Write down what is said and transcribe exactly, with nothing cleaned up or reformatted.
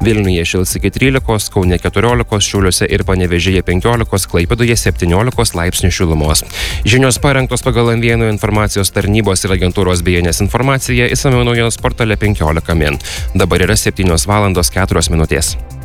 Vilniuje šils iki trylikos, Kaune keturiolikos, Šiauliuose ir Panevėžyje penkiolikos, Klaipėdoje septyniolikos laipsnių šilumos. Žinios parengtos pagal M vienas informacijos tarnybos ir agentūros B N S informaciją, išsamiau naujienos portale penkiolika min. Dabar yra septynios valandos keturios minutės.